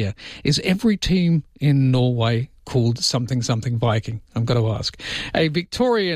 year. Is every team in Norway called something Viking? I'm going to ask. A Victory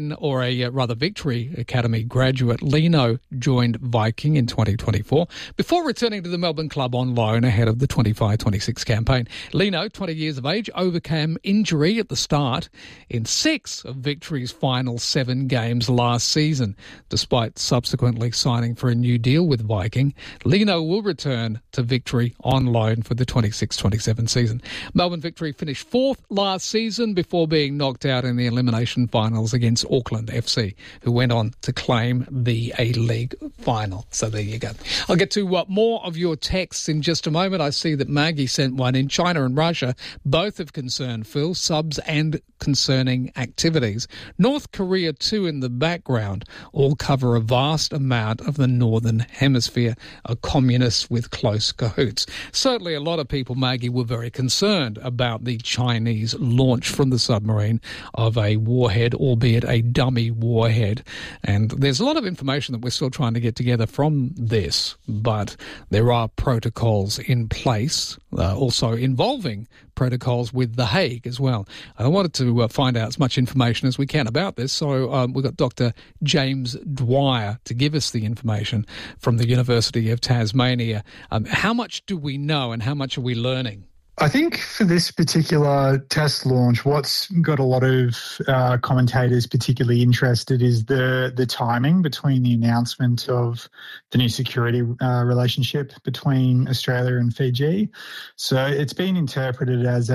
Academy graduate, Lino, joined Viking in 2024 before returning to the Melbourne club on loan ahead of the 25-26 campaign. Lino, 20 years of age, overcame injury at the start in 6 of Victory's final 7 games last season. Despite subsequently signing for a new deal with Viking, Lino will return to Victory on loan for the 26-27 season. Melbourne Victory finished 4th last season before being knocked out in the elimination finals against Auckland FC, who went on to claim the A-League final. So there you go. I'll get to more of your texts in just a moment. I see that Maggie sent one in. China and Russia both have concerned, Phil, subs and concerning activities. North Korea too in the background all cover a vast amount of the Northern Hemisphere, a communist with close cahoots. Certainly a lot of people, Maggie, were very concerned about the Chinese launch from the submarine of a warhead, albeit a dummy warhead. And there's a lot of information that we're still trying to get together from this, but there are protocols in place, also involving protocols with The Hague as well. I wanted to find out as much information as we can about this, so we've got Dr. James Dwyer to give us the information from the University of Tasmania. How much do we know and how much are we learning? I think for this particular test launch, what's got a lot of commentators particularly interested is the timing between the announcement of the new security relationship between Australia and Fiji. So it's been interpreted as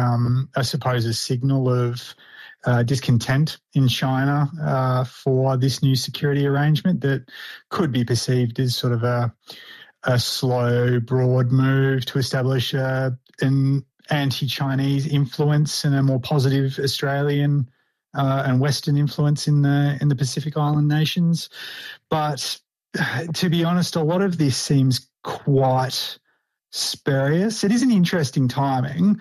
I suppose, a signal of discontent in China for this new security arrangement that could be perceived as sort of a slow, broad move to establish an anti-Chinese influence and a more positive Australian and Western influence in the Pacific Island nations. But to be honest, a lot of this seems quite spurious. It is an interesting timing,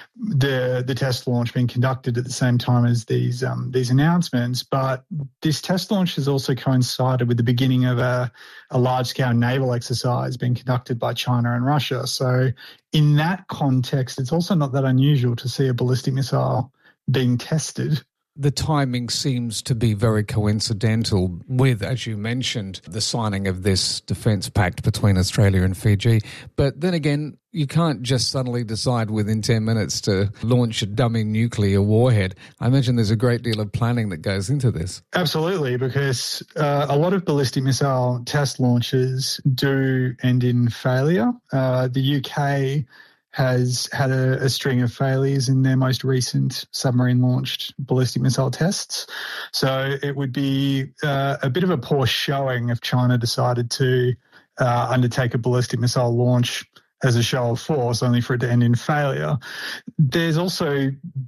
the test launch being conducted at the same time as these announcements, but this test launch has also coincided with the beginning of a large-scale naval exercise being conducted by China and Russia. So in that context, it's also not that unusual to see a ballistic missile being tested. The timing seems to be very coincidental with, as you mentioned, the signing of this defence pact between Australia and Fiji. But then again, you can't just suddenly decide within 10 minutes to launch a dummy nuclear warhead. I imagine there's a great deal of planning that goes into this. Absolutely, because a lot of ballistic missile test launches do end in failure. The UK has had a string of failures in their most recent submarine-launched ballistic missile tests. So it would be a bit of a poor showing if China decided to undertake a ballistic missile launch as a show of force, only for it to end in failure. There's also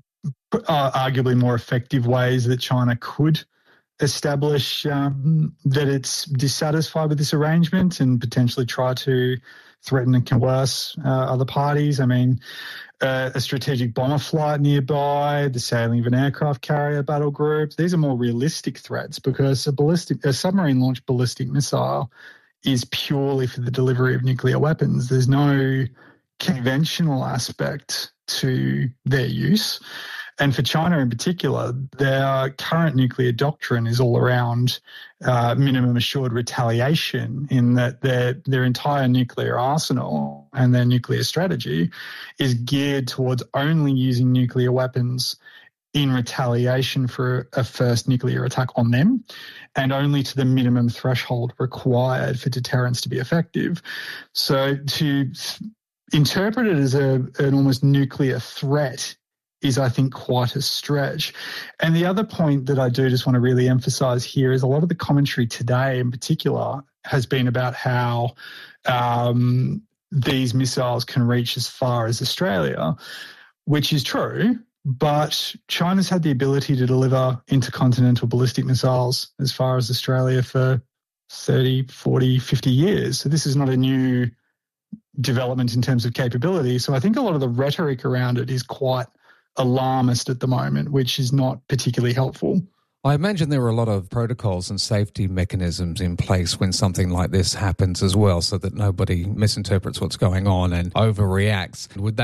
arguably more effective ways that China could establish that it's dissatisfied with this arrangement and potentially try to threaten and coerce other parties. I mean, a strategic bomber flight nearby, the sailing of an aircraft carrier battle group. These are more realistic threats because a submarine-launched ballistic missile is purely for the delivery of nuclear weapons. There's no conventional aspect to their use. And for China in particular, their current nuclear doctrine is all around minimum assured retaliation, in that their entire nuclear arsenal and their nuclear strategy is geared towards only using nuclear weapons in retaliation for a first nuclear attack on them, and only to the minimum threshold required for deterrence to be effective. So to interpret it as an almost nuclear threat is, I think, quite a stretch. And the other point that I do just want to really emphasise here is a lot of the commentary today in particular has been about how these missiles can reach as far as Australia, which is true, but China's had the ability to deliver intercontinental ballistic missiles as far as Australia for 30, 40, 50 years. So this is not a new development in terms of capability. So I think a lot of the rhetoric around it is quite alarmist at the moment, which is not particularly helpful. I imagine there are a lot of protocols and safety mechanisms in place when something like this happens as well, so that nobody misinterprets what's going on and overreacts. Would